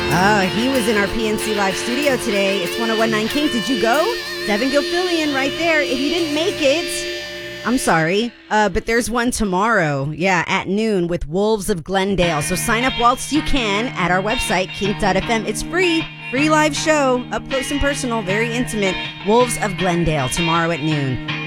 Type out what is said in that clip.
He was in our PNC Live studio today. It's 101.9 King. Did you go? Devin Gilfillian right there. If you didn't make it, I'm sorry. But there's one tomorrow. Yeah, at noon with Wolves of Glendale. So sign up whilst you can at our website, kink.fm. It's free. Free live show. Up close and personal. Very intimate. Wolves of Glendale tomorrow at noon.